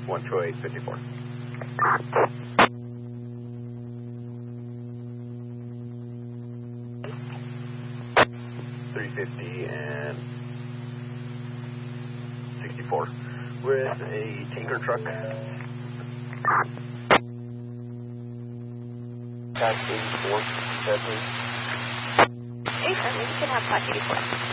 12854. 350 and 64 with a tanker truck. Tax 84, 8, you can have Black 84.